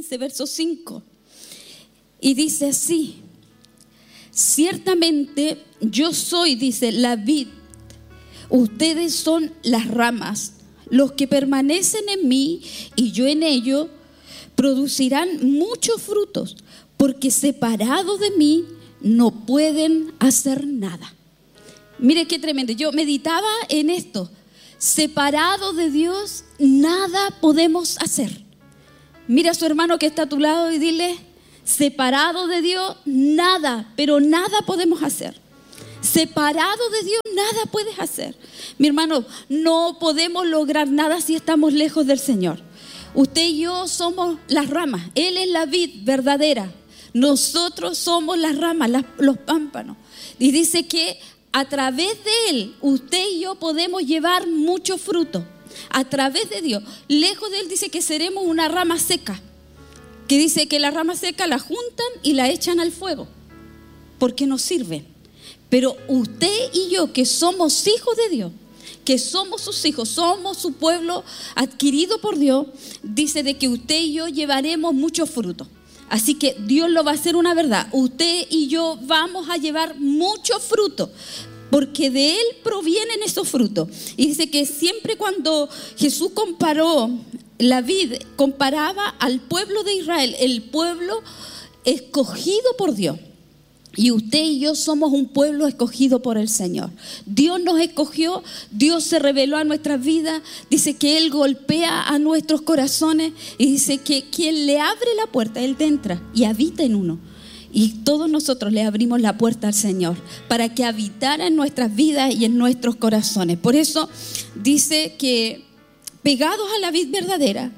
15, verso 5. Y dice así: ciertamente yo soy, dice, la vid, ustedes son las ramas. Los que permanecen en mí y yo en ellos producirán muchos frutos, porque separados de mí no pueden hacer nada. Mire qué tremendo. Yo meditaba en esto. Separados de Dios, nada podemos hacer. Mira a su hermano que está a tu lado y dile: separado de Dios, nada, pero nada podemos hacer. Separado de Dios, nada puedes hacer. Mi hermano, no podemos lograr nada si estamos lejos del Señor. Usted y yo somos las ramas. Él es la vid verdadera. Nosotros somos las ramas, los pámpanos. Y dice que a través de Él, usted y yo podemos llevar mucho fruto. A través de Dios. Lejos de Él dice que seremos una rama seca. Que dice que la rama seca la juntan y la echan al fuego, porque no sirven. Pero usted y yo, que somos hijos de Dios, que somos sus hijos, somos su pueblo adquirido por Dios, dice de que usted y yo llevaremos mucho fruto. Así que Dios lo va a hacer una verdad. Usted y yo vamos a llevar mucho fruto, porque de Él provienen esos frutos. Y dice que siempre cuando Jesús comparó la vid, comparaba al pueblo de Israel, el pueblo escogido por Dios. Y usted y yo somos un pueblo escogido por el Señor. Dios nos escogió, Dios se reveló a nuestras vidas. Dice que Él golpea a nuestros corazones y dice que quien le abre la puerta, Él entra y habita en uno. Y todos nosotros le abrimos la puerta al Señor para que habitara en nuestras vidas y en nuestros corazones. Por eso dice que pegados a la vid verdadera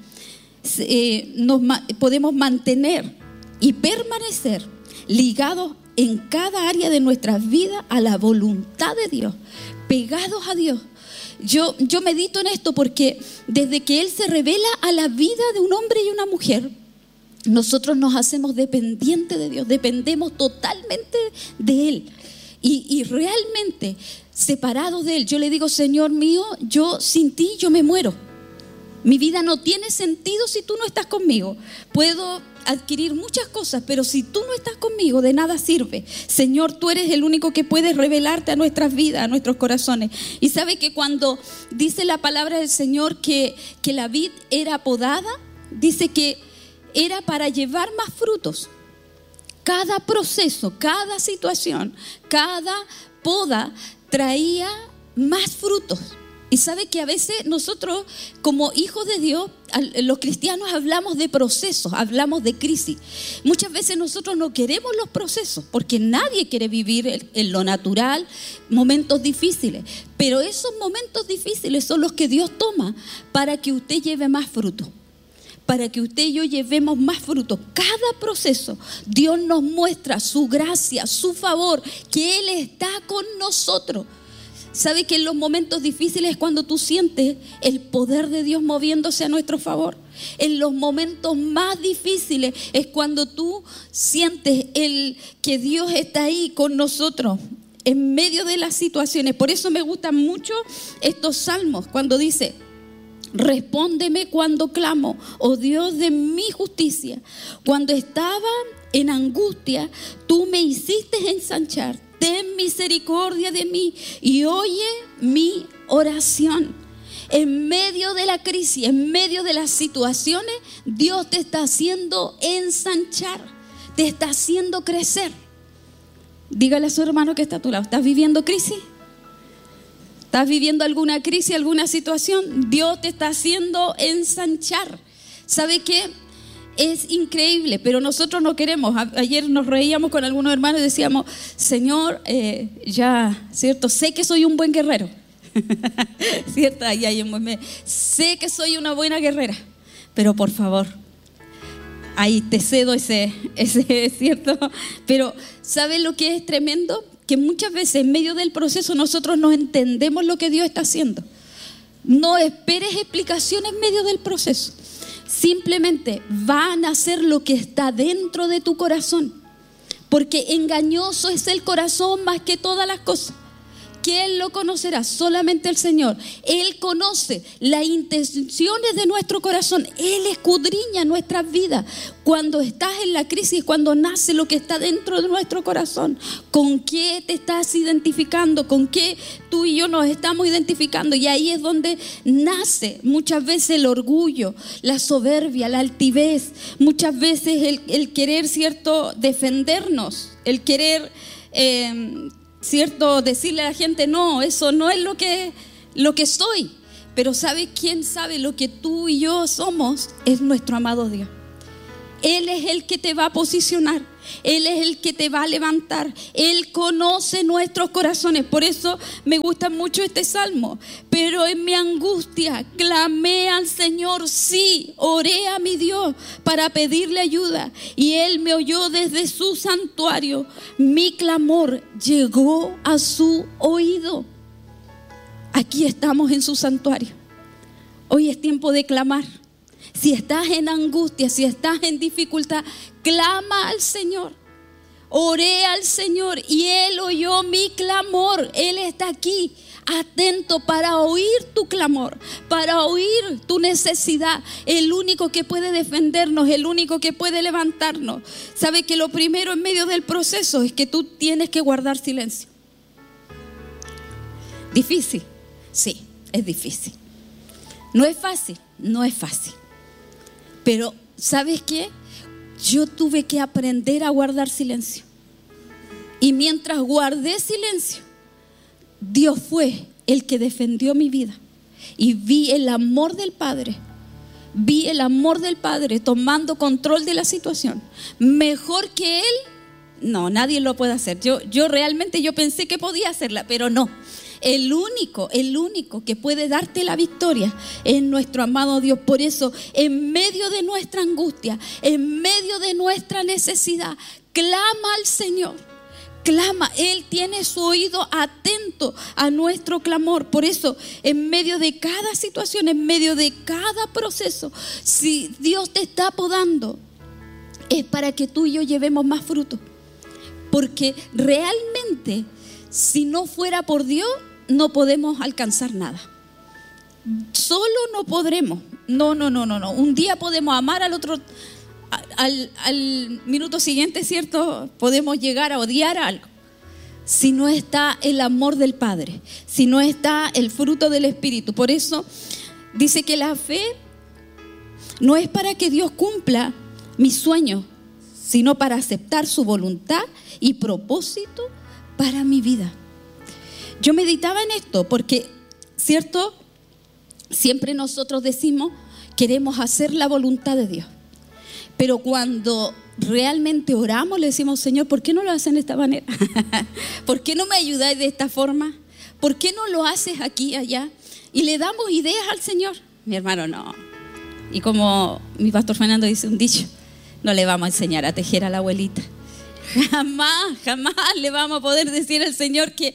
podemos mantener y permanecer ligados en cada área de nuestras vidas a la voluntad de Dios, pegados a Dios. Yo medito en esto porque desde que Él se revela a la vida de un hombre y una mujer, nosotros nos hacemos dependientes de Dios, dependemos totalmente de Él. Y realmente separados de Él, yo le digo: Señor mío, yo sin ti yo me muero. Mi vida no tiene sentido si tú no estás conmigo. Puedo adquirir muchas cosas, pero si tú no estás conmigo, de nada sirve. Señor, tú eres el único que puedes revelarte a nuestras vidas, a nuestros corazones. Y sabe que cuando dice la palabra del Señor que la vid era podada, dice que era para llevar más frutos. Cada proceso, cada situación, cada poda traía más frutos. Y sabe que a veces nosotros como hijos de Dios, los cristianos, hablamos de procesos, hablamos de crisis. Muchas veces nosotros no queremos los procesos porque nadie quiere vivir en lo natural momentos difíciles. Pero esos momentos difíciles son los que Dios toma para que usted lleve más fruto. Para que usted y yo llevemos más fruto. Cada proceso Dios nos muestra su gracia, su favor, que Él está con nosotros. ¿Sabe que en los momentos difíciles es cuando tú sientes el poder de Dios moviéndose a nuestro favor? En los momentos más difíciles es cuando tú sientes que Dios está ahí con nosotros en medio de las situaciones. Por eso me gustan mucho estos salmos cuando dice: respóndeme cuando clamo, oh Dios de mi justicia. Cuando estaba en angustia, tú me hiciste ensanchar. Ten misericordia de mí y oye mi oración. En medio de la crisis, en medio de las situaciones, Dios te está haciendo ensanchar, te está haciendo crecer. Dígale a su hermano que está a tu lado: ¿estás viviendo crisis? ¿Estás viviendo alguna crisis, alguna situación? Dios te está haciendo ensanchar. ¿Sabe qué? Es increíble, pero nosotros no queremos. Ayer nos reíamos con algunos hermanos y decíamos: Señor, ¿cierto? Sé que soy un buen guerrero. ¿Cierto? Sé que soy una buena guerrera, pero por favor, ahí te cedo ese, ¿cierto? Pero ¿saben lo que es tremendo? Que muchas veces en medio del proceso nosotros no entendemos lo que Dios está haciendo. No esperes explicaciones en medio del proceso. Simplemente van a hacer lo que está dentro de tu corazón, porque engañoso es el corazón más que todas las cosas. ¿Quién lo conocerá? Solamente el Señor. Él conoce las intenciones de nuestro corazón. Él escudriña nuestras vidas. Cuando estás en la crisis, cuando nace lo que está dentro de nuestro corazón, ¿con qué te estás identificando? ¿Con qué tú y yo nos estamos identificando? Y ahí es donde nace muchas veces el orgullo, la soberbia, la altivez. Muchas veces el querer, ¿cierto?, defendernos, el querer... ¿cierto? Decirle a la gente, no, eso no es lo que soy. Pero ¿sabe quién sabe lo que tú y yo somos? Es nuestro amado Dios. Él es el que te va a posicionar. Él es el que te va a levantar. Él conoce nuestros corazones. Por eso me gusta mucho este salmo. Pero en mi angustia clamé al Señor. Sí, oré a mi Dios para pedirle ayuda. Y Él me oyó desde su santuario. Mi clamor llegó a su oído. Aquí estamos en su santuario. Hoy es tiempo de clamar. Si estás en angustia, si estás en dificultad, clama al Señor. Oré al Señor y Él oyó mi clamor. Él está aquí, atento para oír tu clamor, para oír tu necesidad. El único que puede defendernos, el único que puede levantarnos. ¿Sabe que lo primero en medio del proceso es que tú tienes que guardar silencio? ¿Difícil? Sí, es difícil. ¿No es fácil? No es fácil. Pero, ¿sabes qué? Yo tuve que aprender a guardar silencio. Y mientras guardé silencio, Dios fue el que defendió mi vida. Y vi el amor del Padre. Vi el amor del Padre tomando control de la situación. Mejor que Él, no, nadie lo puede hacer. Yo realmente pensé que podía hacerla, pero no. El único que puede darte la victoria es nuestro amado Dios. Por eso, en medio de nuestra angustia, en medio de nuestra necesidad, clama al Señor. Clama, Él tiene su oído atento a nuestro clamor. Por eso, en medio de cada situación, en medio de cada proceso, si Dios te está podando, es para que tú y yo llevemos más fruto. Porque realmente, si no fuera por Dios, no podemos alcanzar nada. Solo no podremos. No. Un día podemos amar al otro, al minuto siguiente, ¿cierto? Podemos llegar a odiar algo. Si no está el amor del Padre, si no está el fruto del Espíritu. Por eso dice que la fe no es para que Dios cumpla mis sueños, sino para aceptar su voluntad y propósito para mi vida. Yo meditaba en esto porque, ¿cierto? Siempre nosotros decimos, queremos hacer la voluntad de Dios. Pero cuando realmente oramos, le decimos, Señor, ¿por qué no lo haces de esta manera? ¿Por qué no me ayudáis de esta forma? ¿Por qué no lo haces aquí, allá? Y le damos ideas al Señor. Mi hermano, no. Y como mi pastor Fernando dice un dicho, no le vamos a enseñar a tejer a la abuelita. Jamás le vamos a poder decir al Señor que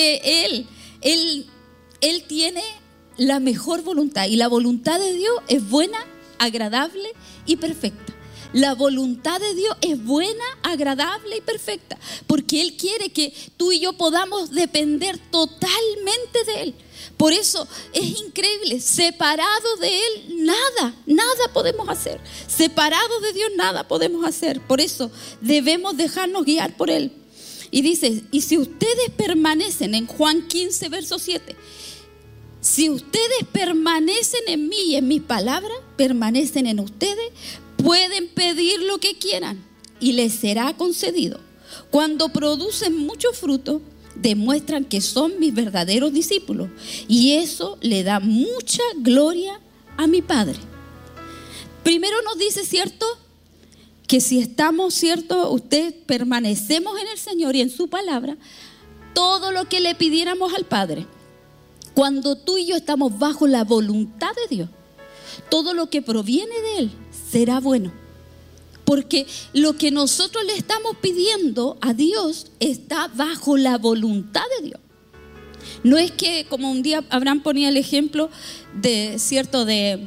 Él tiene la mejor voluntad. Y la voluntad de Dios es buena, agradable y perfecta. La voluntad de Dios es buena, agradable y perfecta. Porque Él quiere que tú y yo podamos depender totalmente de Él. Por eso es increíble, separado de Él nada podemos hacer. Separado de Dios nada podemos hacer. Por eso debemos dejarnos guiar por Él. Y dice, y si ustedes permanecen, en Juan 15, verso 7, si ustedes permanecen en mí y en mis palabras, permanecen en ustedes, pueden pedir lo que quieran y les será concedido. Cuando producen mucho fruto, demuestran que son mis verdaderos discípulos y eso le da mucha gloria a mi Padre. Primero nos dice, ¿cierto?, que si estamos, ¿cierto?, ustedes permanecemos en el Señor y en su palabra, todo lo que le pidiéramos al Padre, cuando tú y yo estamos bajo la voluntad de Dios, todo lo que proviene de Él será bueno. Porque lo que nosotros le estamos pidiendo a Dios está bajo la voluntad de Dios. No es que, como un día Abraham ponía el ejemplo de, ¿cierto?, del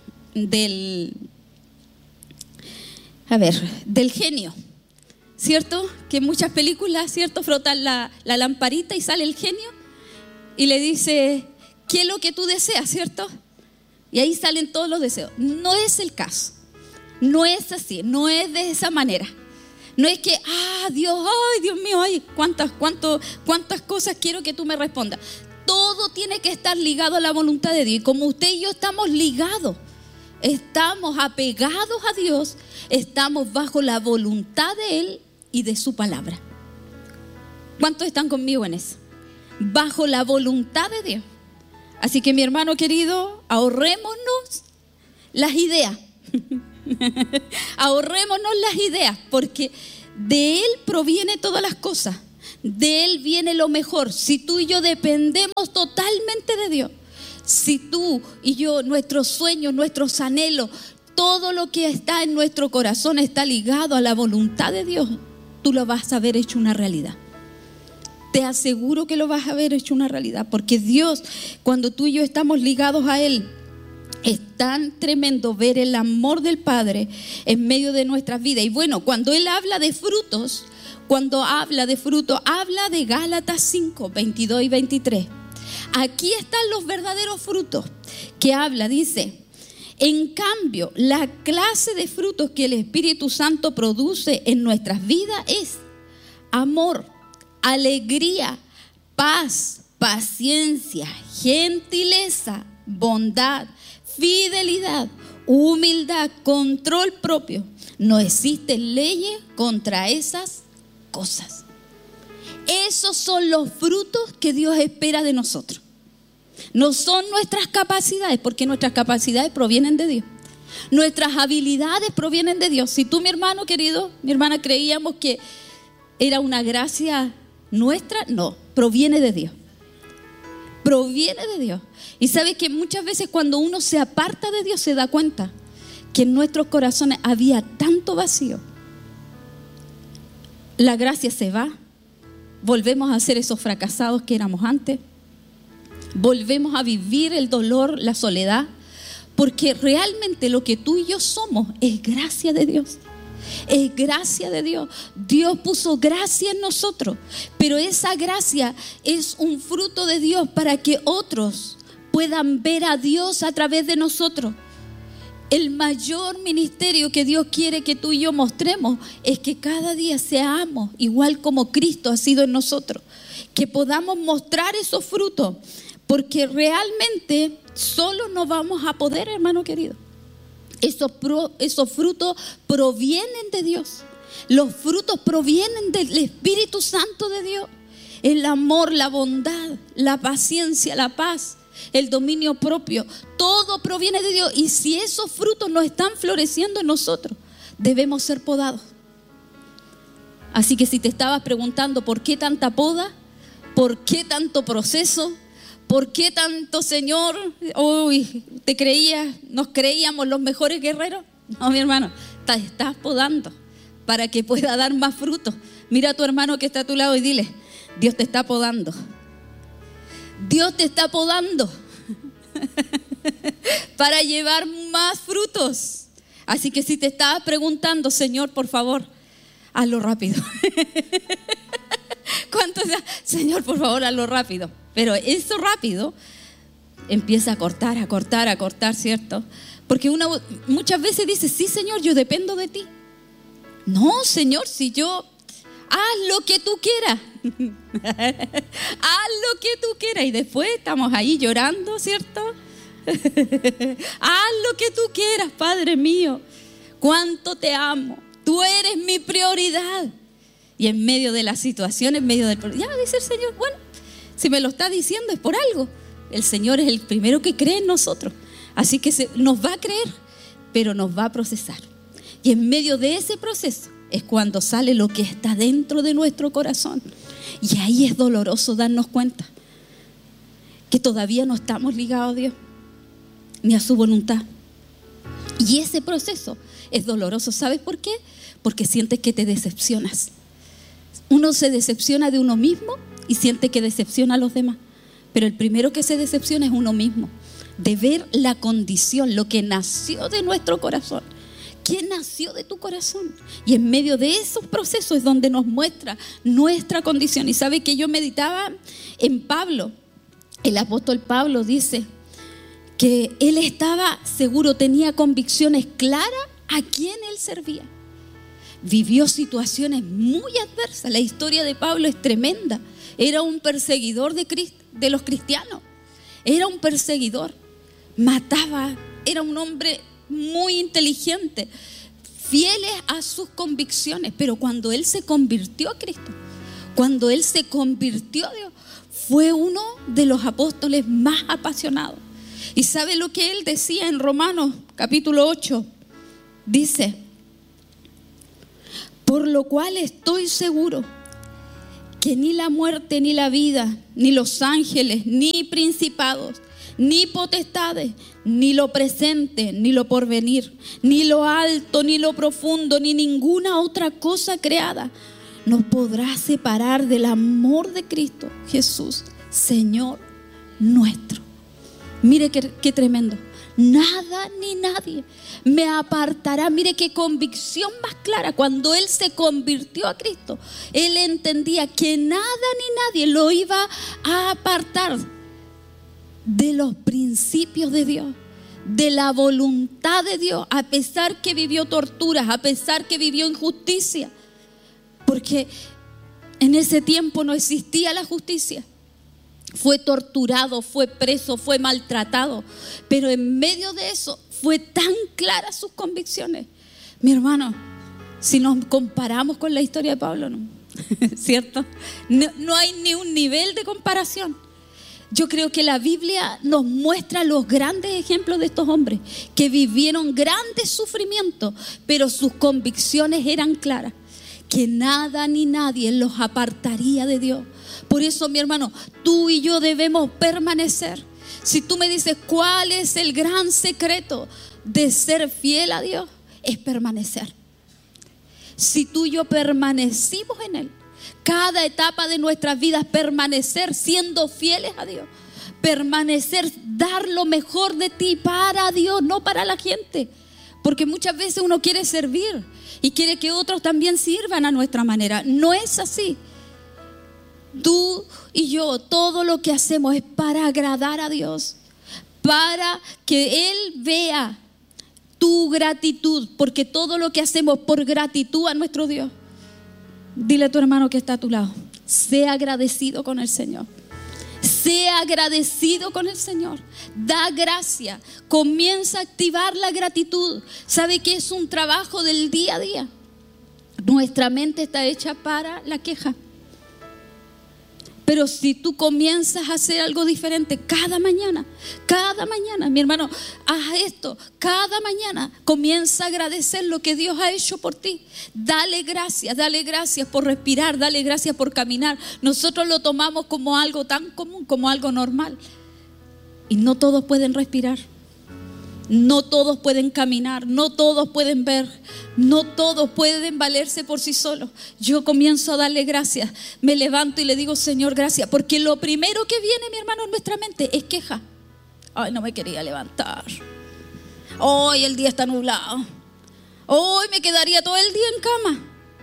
genio, ¿cierto? Que en muchas películas, ¿cierto?, frotan la lamparita y sale el genio. y le dice, ¿qué es lo que tú deseas, cierto? Y ahí salen todos los deseos. No es el caso. No es así, no es de esa manera. No es que, Dios, ay, Dios mío, ay, cuántas cosas quiero que tú me respondas. Todo tiene que estar ligado a la voluntad de Dios. Y como usted y yo estamos ligados, estamos apegados a Dios, estamos bajo la voluntad de Él y de su palabra. ¿Cuántos están conmigo en eso? Bajo la voluntad de Dios. Así que mi hermano querido, ahorrémonos las ideas. Ahorrémonos las ideas, porque de Él proviene todas las cosas. De Él viene lo mejor. Si tú y yo dependemos totalmente de Dios, si tú y yo, nuestros sueños, nuestros anhelos, todo lo que está en nuestro corazón está ligado a la voluntad de Dios, tú lo vas a ver hecho una realidad. Te aseguro que lo vas a ver hecho una realidad, porque Dios, cuando tú y yo estamos ligados a Él, es tan tremendo ver el amor del Padre en medio de nuestras vidas. Y bueno, cuando Él habla de frutos, habla de Gálatas 5, 22 y 23. Aquí están los verdaderos frutos que habla, dice: en cambio, la clase de frutos que el Espíritu Santo produce en nuestras vidas es amor, alegría, paz, paciencia, gentileza, bondad, fidelidad, humildad, control propio. No existen leyes contra esas cosas. Esos son los frutos que Dios espera de nosotros. No son nuestras capacidades, porque nuestras capacidades provienen de Dios. Nuestras habilidades provienen de Dios. Si tú, mi hermano querido, mi hermana, creíamos que era una gracia nuestra, no, proviene de Dios. Proviene de Dios. Y sabes que muchas veces cuando uno se aparta de Dios se da cuenta que en nuestros corazones había tanto vacío. La gracia se va. Volvemos a ser esos fracasados que éramos antes. Volvemos a vivir el dolor, la soledad, porque realmente lo que tú y yo somos es gracia de Dios. Es gracia de Dios. Dios puso gracia en nosotros, pero esa gracia es un fruto de Dios para que otros puedan ver a Dios a través de nosotros. El mayor ministerio que Dios quiere que tú y yo mostremos es que cada día seamos igual como Cristo ha sido en nosotros, que podamos mostrar esos frutos, porque realmente solo no vamos a poder, hermano querido. Esos frutos provienen de Dios. Los frutos provienen del Espíritu Santo de Dios. El amor, la bondad, la paciencia, la paz, el dominio propio, todo proviene de Dios. Y si esos frutos no están floreciendo en nosotros, debemos ser podados. Así que si te estabas preguntando por qué tanta poda, por qué tanto proceso, por qué tanto, Señor, nos creíamos los mejores guerreros. No, mi hermano, te estás podando para que pueda dar más frutos. Mira a tu hermano que está a tu lado y dile: Dios te está podando. Dios te está podando para llevar más frutos. Así que si te estabas preguntando, Señor, por favor, hazlo rápido. ¿Cuánto? Señor, por favor, hazlo rápido. Pero eso rápido empieza a cortar, ¿cierto? Porque uno muchas veces dice: sí, Señor, yo dependo de ti. No, Señor, si yo... haz lo que tú quieras. Haz lo que tú quieras. Y después estamos ahí llorando, ¿cierto? Haz lo que tú quieras, Padre mío. Cuánto te amo. Tú eres mi prioridad. Y en medio de la situación, en medio del problema, ya dice el Señor: bueno, si me lo está diciendo es por algo. El Señor es el primero que cree en nosotros. Así que nos va a creer, pero nos va a procesar. Y en medio de ese proceso es cuando sale lo que está dentro de nuestro corazón. Y ahí es doloroso darnos cuenta que todavía no estamos ligados a Dios ni a su voluntad. Y ese proceso es doloroso. ¿Sabes por qué? Porque sientes que te decepcionas. Uno se decepciona de uno mismo y siente que decepciona a los demás. Pero el primero que se decepciona es uno mismo, de ver la condición, lo que nació de nuestro corazón. ¿Quién nació de tu corazón? Y en medio de esos procesos es donde nos muestra nuestra condición. Y sabe que yo meditaba en Pablo, el apóstol Pablo dice que él estaba seguro, tenía convicciones claras a quién él servía. Vivió situaciones muy adversas. La historia de Pablo es tremenda. Era un perseguidor de los cristianos. Era un perseguidor. Mataba. Era un hombre muy inteligente, fieles a sus convicciones. Pero cuando él se convirtió a Cristo, cuando él se convirtió a Dios, fue uno de los apóstoles más apasionados. ¿Y sabe lo que él decía en Romanos capítulo 8? Dice: por lo cual estoy seguro que ni la muerte, ni la vida, ni los ángeles, ni principados, ni potestades, ni lo presente, ni lo porvenir, ni lo alto, ni lo profundo, ni ninguna otra cosa creada nos podrá separar del amor de Cristo Jesús, Señor nuestro. Mire qué tremendo. Nada ni nadie me apartará. Mire qué convicción más clara. Cuando él se convirtió a Cristo, él entendía que nada ni nadie lo iba a apartar de los principios de Dios, de la voluntad de Dios, a pesar que vivió torturas, a pesar que vivió injusticia, porque en ese tiempo no existía la justicia. Fue torturado, fue preso, fue maltratado, pero en medio de eso fue tan claras sus convicciones. Mi hermano, si nos comparamos con la historia de Pablo, ¿no? ¿Cierto? No hay ni un nivel de comparación. Yo creo que la Biblia nos muestra los grandes ejemplos de estos hombres que vivieron grandes sufrimientos, pero sus convicciones eran claras, que nada ni nadie los apartaría de Dios. Por eso, mi hermano, tú y yo debemos permanecer. Si tú me dices cuál es el gran secreto de ser fiel a Dios, es permanecer. Si tú y yo permanecimos en Él, cada etapa de nuestras vidas, permanecer siendo fieles a Dios, permanecer, dar lo mejor de ti para Dios, no para la gente. Porque muchas veces uno quiere servir y quiere que otros también sirvan a nuestra manera. No es así. Tú y yo, todo lo que hacemos es para agradar a Dios, para que Él vea tu gratitud, porque todo lo que hacemos por gratitud a nuestro Dios. Dile a tu hermano que está a tu lado: sea agradecido con el Señor. Sea agradecido con el Señor. Da gracia. Comienza a activar la gratitud. ¿Sabe que es un trabajo del día a día? Nuestra mente está hecha para la queja. Pero si tú comienzas a hacer algo diferente cada mañana, mi hermano, haz esto, cada mañana comienza a agradecer lo que Dios ha hecho por ti. Dale gracias por respirar, dale gracias por caminar. Nosotros lo tomamos como algo tan común, como algo normal. Y no todos pueden respirar, no todos pueden caminar, no todos pueden ver, no todos pueden valerse por sí solos. Yo comienzo a darle gracias, me levanto y le digo: Señor, gracias, porque lo primero que viene, mi hermano, en nuestra mente es queja. Ay, no me quería levantar. Hoy el día está nublado. Hoy me quedaría todo el día en cama.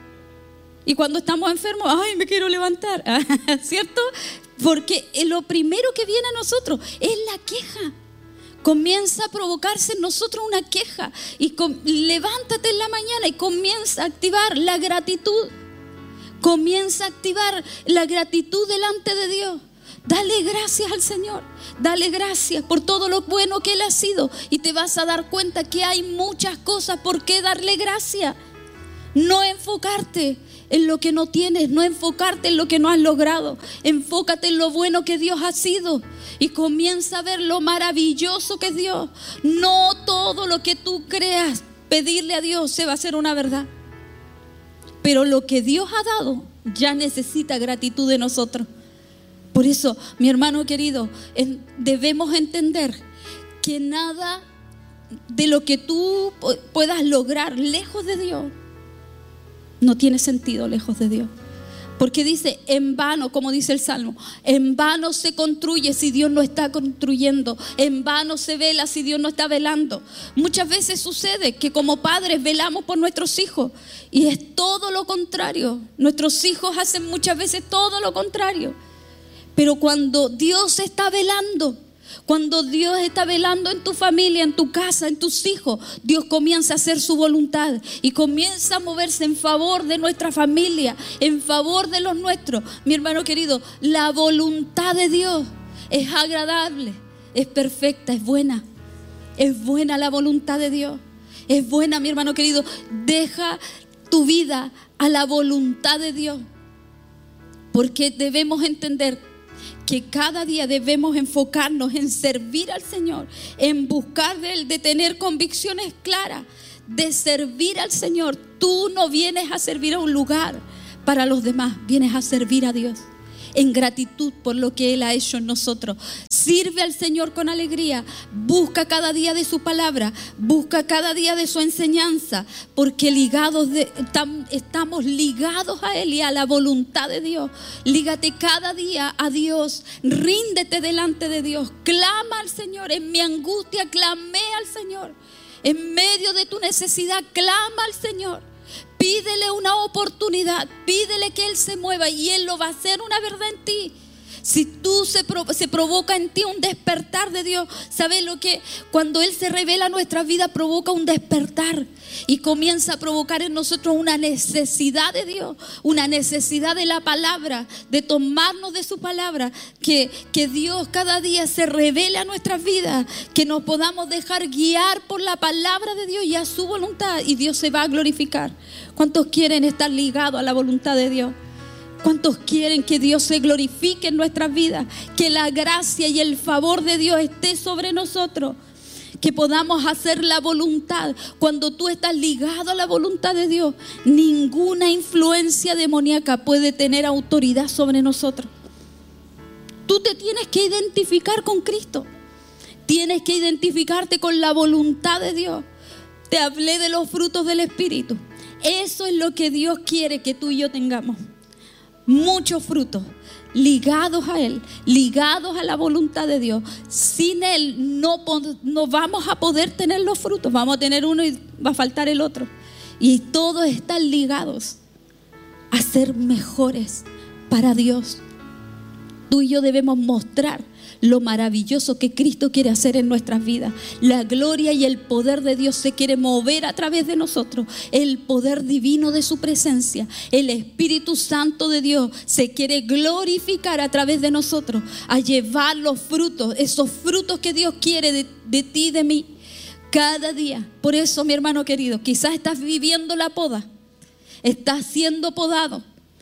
Y cuando estamos enfermos, ay, me quiero levantar. ¿Cierto? Porque lo primero que viene a nosotros es la queja. Comienza a provocarse en nosotros una queja. Y levántate en la mañana y comienza a activar la gratitud. Comienza a activar la gratitud delante de Dios. Dale gracias al Señor. Dale gracias por todo lo bueno que Él ha sido. Y te vas a dar cuenta que hay muchas cosas por qué darle gracias. No enfocarte en lo que no tienes, no enfocarte en lo que no has logrado. Enfócate en lo bueno que Dios ha sido y comienza a ver lo maravilloso que es Dios. No todo lo que tú creas pedirle a Dios se va a hacer una verdad, pero lo que Dios ha dado ya necesita gratitud de nosotros. Por eso, mi hermano querido, debemos entender que nada de lo que tú puedas lograr lejos de Dios no tiene sentido lejos de Dios. Porque dice: en vano, como dice el Salmo, en vano se construye si Dios no está construyendo, en vano se vela si Dios no está velando. Muchas veces sucede que como padres velamos por nuestros hijos y es todo lo contrario. Nuestros hijos hacen muchas veces todo lo contrario. Pero cuando Dios está velando, cuando Dios está velando en tu familia, en tu casa, en tus hijos, Dios comienza a hacer su voluntad y comienza a moverse en favor de nuestra familia, en favor de los nuestros. Mi hermano querido, la voluntad de Dios es agradable, es perfecta, es buena. Es buena la voluntad de Dios. Es buena, mi hermano querido. Deja tu vida a la voluntad de Dios. Porque debemos entender que cada día debemos enfocarnos en servir al Señor, en buscar de Él, de tener convicciones claras, de servir al Señor. Tú no vienes a servir a un lugar para los demás, vienes a servir a Dios en gratitud por lo que Él ha hecho en nosotros. Sirve al Señor con alegría, busca cada día de su palabra, busca cada día de su enseñanza, porque estamos ligados a Él y a la voluntad de Dios. Lígate cada día a Dios, ríndete delante de Dios, clama al Señor. En mi angustia clamé al Señor, en medio de tu necesidad clama al Señor. Pídele una oportunidad, pídele que Él se mueva y Él lo va a hacer una verdad en ti. Si tú se provoca en ti un despertar de Dios, ¿sabes lo que? Cuando Él se revela en nuestra vida, provoca un despertar y comienza a provocar en nosotros una necesidad de Dios, una necesidad de la palabra, de tomarnos de su palabra, que Dios cada día se revele a nuestras vidas, que nos podamos dejar guiar por la palabra de Dios y a su voluntad, y Dios se va a glorificar. ¿Cuántos quieren estar ligados a la voluntad de Dios? ¿Cuántos quieren que Dios se glorifique en nuestras vidas? Que la gracia y el favor de Dios esté sobre nosotros. Que podamos hacer la voluntad. Cuando tú estás ligado a la voluntad de Dios, ninguna influencia demoníaca puede tener autoridad sobre nosotros. Tú te tienes que identificar con Cristo. Tienes que identificarte con la voluntad de Dios. Te hablé de los frutos del Espíritu. Eso es lo que Dios quiere que tú y yo tengamos. Muchos frutos ligados a Él, ligados a la voluntad de Dios. Sin Él no vamos a poder tener los frutos. Vamos a tener uno y va a faltar el otro. Y todos están ligados a ser mejores para Dios. Tú y yo debemos mostrar lo maravilloso que Cristo quiere hacer en nuestras vidas. La gloria y el poder de Dios se quiere mover a través de nosotros. El poder divino de su presencia, el Espíritu Santo de Dios se quiere glorificar a través de nosotros, a llevar los frutos, esos frutos que Dios quiere de ti y de mí cada día. Por eso, mi hermano querido, quizás estás viviendo la poda, estás siendo podado,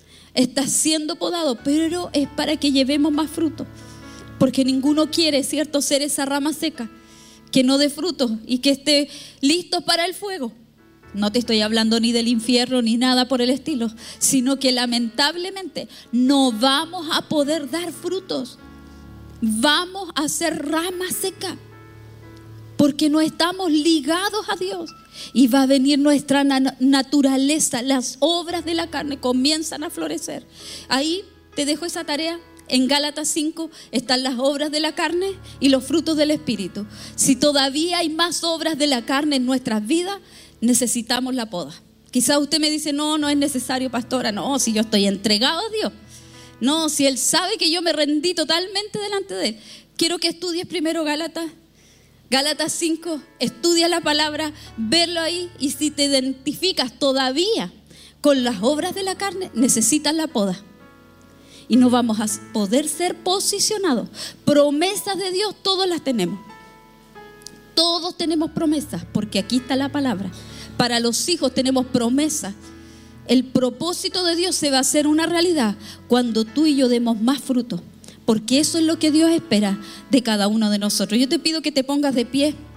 pero es para que llevemos más frutos. Porque ninguno quiere, ¿cierto?, ser esa rama seca que no dé frutos y que esté listo para el fuego. No te estoy hablando ni del infierno ni nada por el estilo, sino que lamentablemente no vamos a poder dar frutos. Vamos a ser rama seca porque no estamos ligados a Dios. Y va a venir nuestra naturaleza, las obras de la carne comienzan a florecer. Ahí te dejo esa tarea. En Gálatas 5 están las obras de la carne y los frutos del Espíritu. Si todavía hay más obras de la carne en nuestras vidas, necesitamos la poda. Quizás usted me dice, no es necesario, pastora. No, si yo estoy entregado a Dios. No, si Él sabe que yo me rendí totalmente delante de Él. Quiero que estudies primero Gálatas 5, estudia la palabra, verlo ahí. Y si te identificas todavía con las obras de la carne, necesitas la poda. Y no vamos a poder ser posicionados. Promesas de Dios todos las tenemos. Todos tenemos promesas, porque aquí está la palabra. Para los hijos tenemos promesas. El propósito de Dios se va a hacer una realidad cuando tú y yo demos más fruto, porque eso es lo que Dios espera de cada uno de nosotros. Yo te pido que te pongas de pie.